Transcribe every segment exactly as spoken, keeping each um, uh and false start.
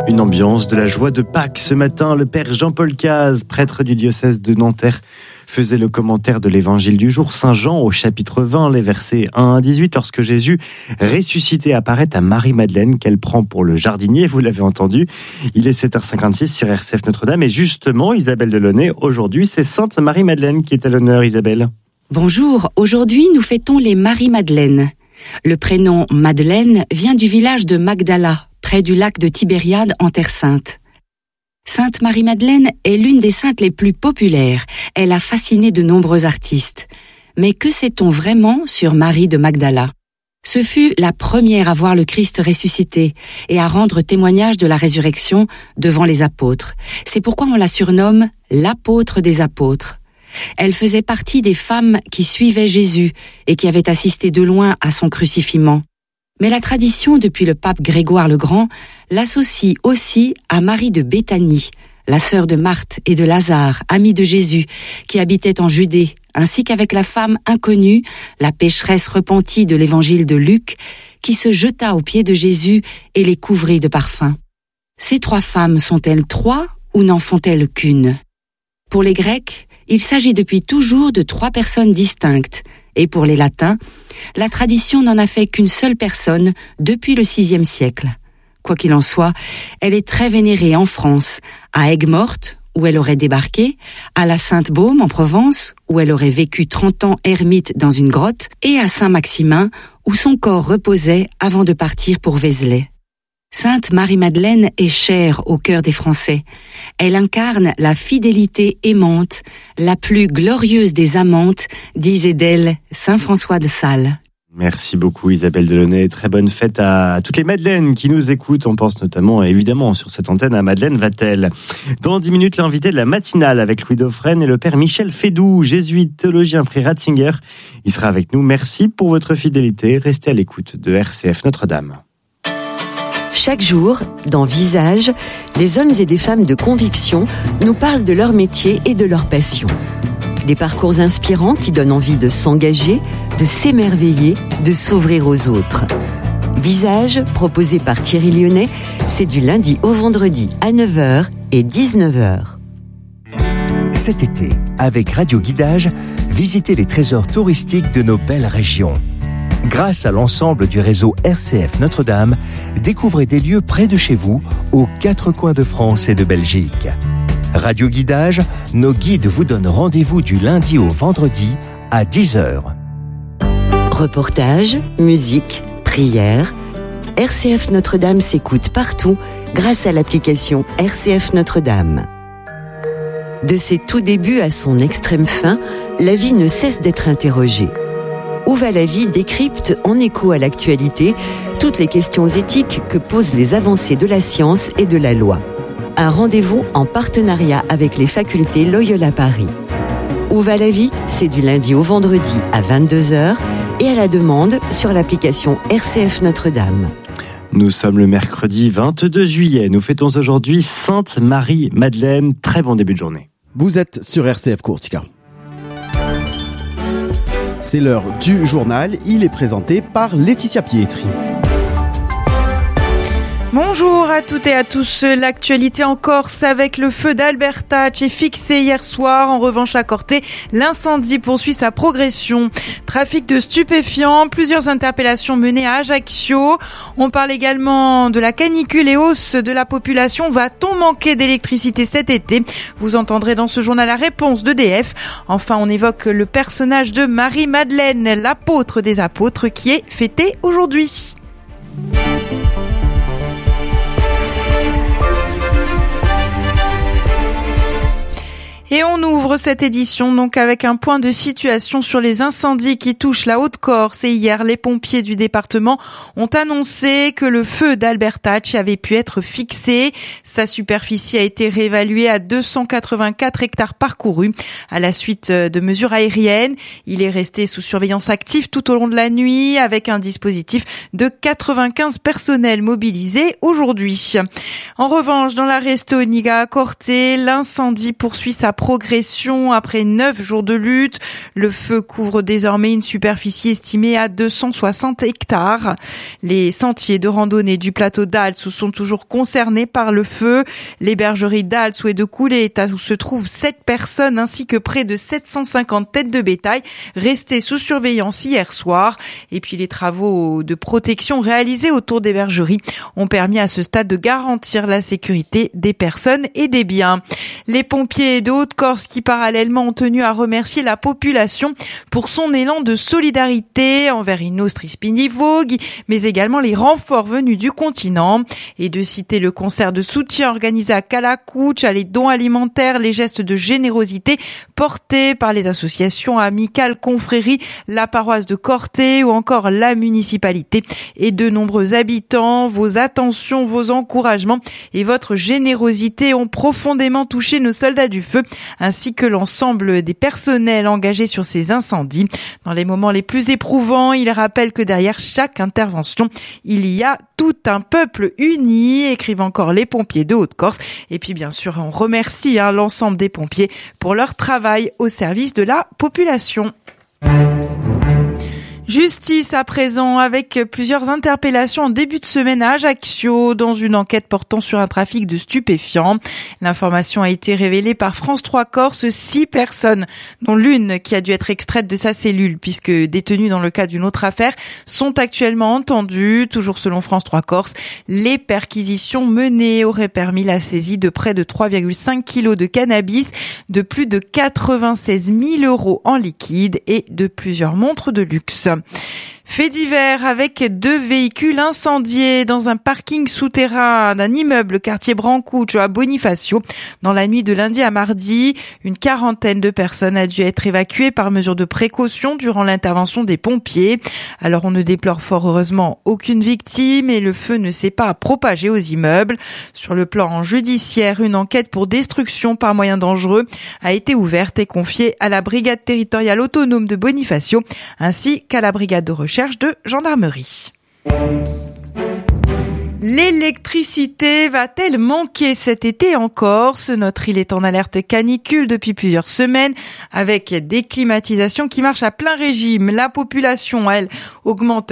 Une ambiance de la joie de Pâques. Ce matin, le père Jean-Paul Caz, prêtre du diocèse de Nanterre, faisait le commentaire de l'évangile du jour, Saint Jean, au chapitre vingt, les versets un à dix-huit, lorsque Jésus, ressuscité, apparaît à Marie-Madeleine, qu'elle prend pour le jardinier, vous l'avez entendu. Il est sept heures cinquante-six sur R C F Notre-Dame, et justement, Isabelle Delaunay, aujourd'hui, c'est Sainte Marie-Madeleine qui est à l'honneur, Isabelle. Bonjour, aujourd'hui nous fêtons les Marie-Madeleine. Le prénom Madeleine vient du village de Magdala, près du lac de Tibériade en Terre Sainte. Sainte Marie-Madeleine est l'une des saintes les plus populaires. Elle a fasciné de nombreux artistes. Mais que sait-on vraiment sur Marie de Magdala ? Ce fut la première à voir le Christ ressuscité et à rendre témoignage de la résurrection devant les apôtres. C'est pourquoi on la surnomme l'apôtre des apôtres. Elle faisait partie des femmes qui suivaient Jésus et qui avaient assisté de loin à son crucifixion. Mais la tradition, depuis le pape Grégoire le Grand, l'associe aussi à Marie de Béthanie, la sœur de Marthe et de Lazare, amie de Jésus, qui habitait en Judée, ainsi qu'avec la femme inconnue, la pécheresse repentie de l'évangile de Luc, qui se jeta aux pieds de Jésus et les couvrit de parfums. Ces trois femmes sont-elles trois ou n'en font-elles qu'une ? Pour les Grecs, il s'agit depuis toujours de trois personnes distinctes, et pour les Latins, la tradition n'en a fait qu'une seule personne depuis le sixième siècle. Quoi qu'il en soit, elle est très vénérée en France, à Aigues-Mortes, où elle aurait débarqué, à la Sainte-Baume en Provence, où elle aurait vécu trente ans ermite dans une grotte, et à Saint-Maximin, où son corps reposait avant de partir pour Vézelay. Sainte Marie-Madeleine est chère au cœur des Français. Elle incarne la fidélité aimante, la plus glorieuse des amantes, disait d'elle Saint François de Sales. Merci beaucoup Isabelle Delaunay. Très bonne fête à toutes les Madeleines qui nous écoutent. On pense notamment, évidemment, sur cette antenne à Madeleine Vatel. Dans dix minutes, l'invité de la matinale avec Louis Dauphren et le père Michel Fédoux, jésuite, théologien, prix Ratzinger. Il sera avec nous. Merci pour votre fidélité. Restez à l'écoute de R C F Notre-Dame. Chaque jour, dans Visage, des hommes et des femmes de conviction nous parlent de leur métier et de leur passion. Des parcours inspirants qui donnent envie de s'engager, de s'émerveiller, de s'ouvrir aux autres. Visage, proposé par Thierry Lyonnais, c'est du lundi au vendredi à neuf heures et dix-neuf heures. Cet été, avec Radio Guidage, visitez les trésors touristiques de nos belles régions. Grâce à l'ensemble du réseau R C F Notre-Dame, découvrez des lieux près de chez vous, aux quatre coins de France et de Belgique. Radio Guidage, nos guides vous donnent rendez-vous du lundi au vendredi à dix heures. Reportages, musique, prières, R C F Notre-Dame s'écoute partout grâce à l'application R C F Notre-Dame. De ses tout débuts à son extrême fin, la vie ne cesse d'être interrogée. Où va la vie décrypte, en écho à l'actualité, toutes les questions éthiques que posent les avancées de la science et de la loi. Un rendez-vous en partenariat avec les facultés Loyola Paris. Où va la vie ? C'est du lundi au vendredi à vingt-deux heures et à la demande sur l'application R C F Notre-Dame. Nous sommes le mercredi vingt-deux juillet. Nous fêtons aujourd'hui Sainte Marie-Madeleine. Très bon début de journée. Vous êtes sur R C F Courtica. C'est l'heure du journal, il est présenté par Laetitia Pietri. Bonjour à toutes et à tous. L'actualité en Corse avec le feu d'Albertach est fixé hier soir. En revanche, à Corté, l'incendie poursuit sa progression. Trafic de stupéfiants, plusieurs interpellations menées à Ajaccio. On parle également de la canicule et hausse de la population. Va-t-on manquer d'électricité cet été ? Vous entendrez dans ce journal la réponse d'E D F. Enfin, on évoque le personnage de Marie-Madeleine, l'apôtre des apôtres, qui est fêté aujourd'hui. Et on ouvre cette édition donc avec un point de situation sur les incendies qui touchent la Haute-Corse. Et hier, les pompiers du département ont annoncé que le feu d'Albertach avait pu être fixé. Sa superficie a été réévaluée à deux cent quatre-vingt-quatre hectares parcourus à la suite de mesures aériennes. Il est resté sous surveillance active tout au long de la nuit avec un dispositif de quatre-vingt-quinze personnels mobilisés aujourd'hui. En revanche, dans la Restoniga à Corté, l'incendie poursuit sa progression progression après neuf jours de lutte. Le feu couvre désormais une superficie estimée à deux cent soixante hectares. Les sentiers de randonnée du plateau d'Als sont toujours concernés par le feu. Les bergeries d'Als et de Coulé, où se trouvent sept personnes ainsi que près de sept cent cinquante têtes de bétail restées sous surveillance hier soir. Et puis les travaux de protection réalisés autour des bergeries ont permis à ce stade de garantir la sécurité des personnes et des biens. Les pompiers de Haute-Corse qui parallèlement ont tenu à remercier la population pour son élan de solidarité envers Nostri Spinivoghi, mais également les renforts venus du continent. Et de citer le concert de soutien organisé à Calacouch, les dons alimentaires, les gestes de générosité portés par les associations amicales, confréries, la paroisse de Corté ou encore la municipalité et de nombreux habitants. Vos attentions, vos encouragements et votre générosité ont profondément touché nos soldats du feu ainsi que l'ensemble des personnels engagés sur ces incendies. Dans les moments les plus éprouvants, il rappelle que derrière chaque intervention, il y a tout un peuple uni, écrivent encore les pompiers de Haute-Corse. Et puis bien sûr, on remercie hein, l'ensemble des pompiers pour leur travail au service de la population. Justice à présent avec plusieurs interpellations en début de semaine à Ajaccio dans une enquête portant sur un trafic de stupéfiants. L'information a été révélée par France trois Corse. Six personnes, dont l'une qui a dû être extraite de sa cellule puisque détenue dans le cadre d'une autre affaire, sont actuellement entendues. Toujours selon France trois Corse, les perquisitions menées auraient permis la saisie de près de trois virgule cinq kilos de cannabis, de plus de quatre-vingt-seize mille euros en liquide et de plusieurs montres de luxe. Fait divers avec deux véhicules incendiés dans un parking souterrain d'un immeuble quartier Brancuccio à Bonifacio. Dans la nuit de lundi à mardi, une quarantaine de personnes a dû être évacuées par mesure de précaution durant l'intervention des pompiers. Alors on ne déplore fort heureusement aucune victime et le feu ne s'est pas propagé aux immeubles. Sur le plan judiciaire, une enquête pour destruction par moyens dangereux a été ouverte et confiée à la brigade territoriale autonome de Bonifacio ainsi qu'à la brigade de recherche de gendarmerie. L'électricité va-t-elle manquer cet été en Corse ? Notre île est en alerte canicule depuis plusieurs semaines avec des climatisations qui marchent à plein régime. La population, elle, augmente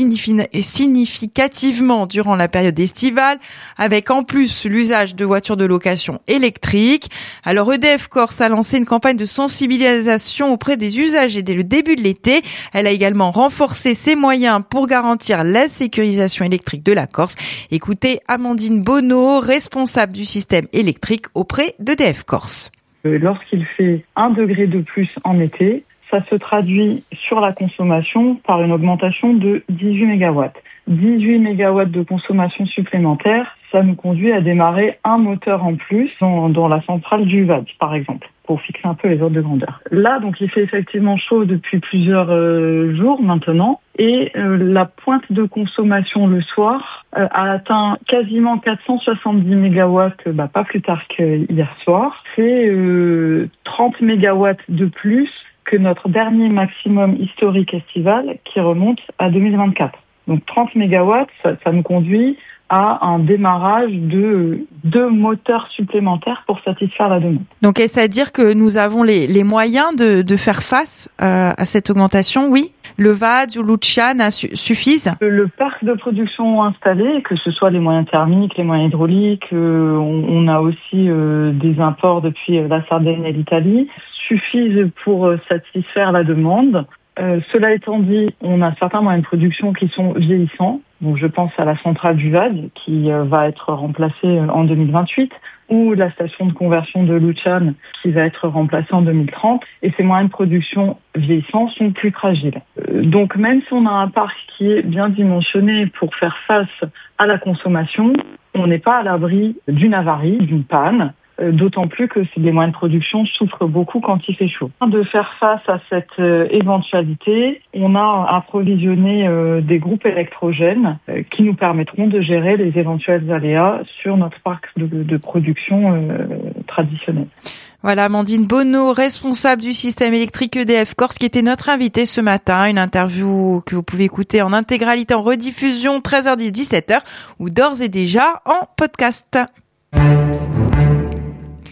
significativement durant la période estivale avec en plus l'usage de voitures de location électriques. Alors E D F Corse a lancé une campagne de sensibilisation auprès des usagers dès le début de l'été. Elle a également renforcé ses moyens pour garantir la sécurisation électrique de la Corse. Écoutez Amandine Bonneau, responsable du système électrique auprès d'E D F Corse. Lorsqu'il fait un degré de plus en été, ça se traduit sur la consommation par une augmentation de dix-huit mégawatts. dix-huit mégawatts de consommation supplémentaire, ça nous conduit à démarrer un moteur en plus dans, dans la centrale du V A D, par exemple, pour fixer un peu les ordres de grandeur. Là, donc, il fait effectivement chaud depuis plusieurs euh, jours maintenant, et euh, la pointe de consommation le soir euh, a atteint quasiment quatre cent soixante-dix mégawatts, bah, pas plus tard qu'hier soir. C'est euh, trente mégawatts de plus que notre dernier maximum historique estival qui remonte à deux mille vingt-quatre. Donc trente mégawatts, ça, ça nous conduit à un démarrage de deux moteurs supplémentaires pour satisfaire la demande. Donc est-ce à dire que nous avons les, les moyens de, de faire face euh, à cette augmentation ? Oui. Le V A D ou l'Ucciana su- suffisent ? Le parc de production installé, que ce soit les moyens thermiques, les moyens hydrauliques, euh, on, on a aussi euh, des imports depuis la Sardaigne et l'Italie, suffisent pour euh, satisfaire la demande. Euh, cela étant dit, on a certains moyens de production qui sont vieillissants. Donc, je pense à la centrale du V A D qui euh, va être remplacée en deux mille vingt-huit ou la station de conversion de Luciane qui va être remplacée en deux mille trente. Et ces moyens de production vieillissants sont plus fragiles. Euh, donc, même si on a un parc qui est bien dimensionné pour faire face à la consommation, on n'est pas à l'abri d'une avarie, d'une panne. D'autant plus que les moyens de production souffrent beaucoup quand il fait chaud. De faire face à cette euh, éventualité, on a approvisionné euh, des groupes électrogènes euh, qui nous permettront de gérer les éventuels aléas sur notre parc de, de production euh, traditionnel. Voilà, Amandine Bonneau, responsable du système électrique E D F Corse, qui était notre invitée ce matin. Une interview que vous pouvez écouter en intégralité en rediffusion treize heures dix, dix-sept heures ou d'ores et déjà en podcast.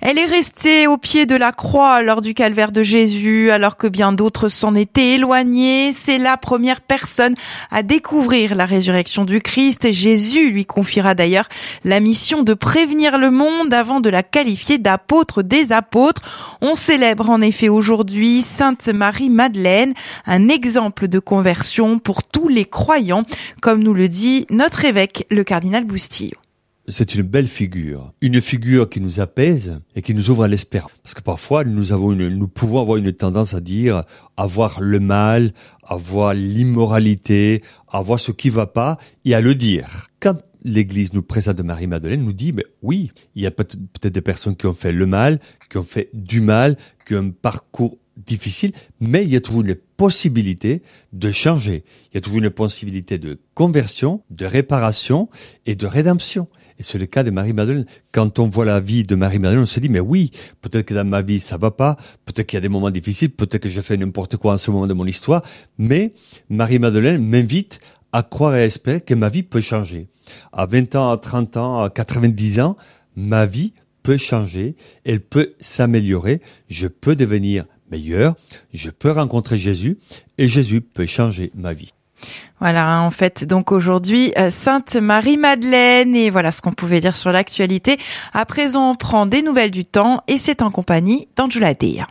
Elle est restée au pied de la croix lors du calvaire de Jésus, alors que bien d'autres s'en étaient éloignés. C'est la première personne à découvrir la résurrection du Christ. Jésus lui confiera d'ailleurs la mission de prévenir le monde avant de la qualifier d'apôtre des apôtres. On célèbre en effet aujourd'hui Sainte Marie-Madeleine, un exemple de conversion pour tous les croyants, comme nous le dit notre évêque, le cardinal Bustillo. C'est une belle figure, une figure qui nous apaise et qui nous ouvre à l'espérance. Parce que parfois, nous avons une, nous pouvons avoir une tendance à dire, à voir le mal, à voir l'immoralité, à voir ce qui va pas et à le dire. Quand l'Église nous présente Marie-Madeleine, nous dit, mais oui, il y a peut-être, peut-être des personnes qui ont fait le mal, qui ont fait du mal, qui ont un parcours difficile, mais il y a toujours une possibilité de changer. Il y a toujours une possibilité de conversion, de réparation et de rédemption. Et c'est le cas de Marie-Madeleine. Quand on voit la vie de Marie-Madeleine, on se dit, mais oui, peut-être que dans ma vie, ça va pas, peut-être qu'il y a des moments difficiles, peut-être que je fais n'importe quoi en ce moment de mon histoire, mais Marie-Madeleine m'invite à croire et à espérer que ma vie peut changer. À vingt ans, à trente ans, à quatre-vingt-dix ans, ma vie peut changer, elle peut s'améliorer, je peux devenir meilleur, je peux rencontrer Jésus et Jésus peut changer ma vie. Voilà, en fait, donc aujourd'hui, euh, Sainte Marie-Madeleine, et voilà ce qu'on pouvait dire sur l'actualité. À présent, on prend des nouvelles du temps, et c'est en compagnie d'Angela Dea.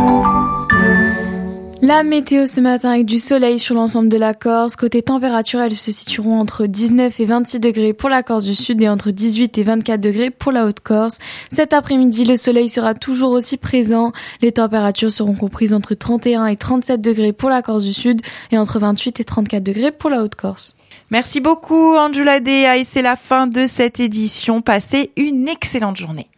La météo ce matin avec du soleil sur l'ensemble de la Corse. Côté température, elles se situeront entre dix-neuf et vingt-six degrés pour la Corse du Sud et entre dix-huit et vingt-quatre degrés pour la Haute-Corse. Cet après-midi, le soleil sera toujours aussi présent. Les températures seront comprises entre trente et un et trente-sept degrés pour la Corse du Sud et entre vingt-huit et trente-quatre degrés pour la Haute-Corse. Merci beaucoup, Angela Dea, et c'est la fin de cette édition. Passez une excellente journée.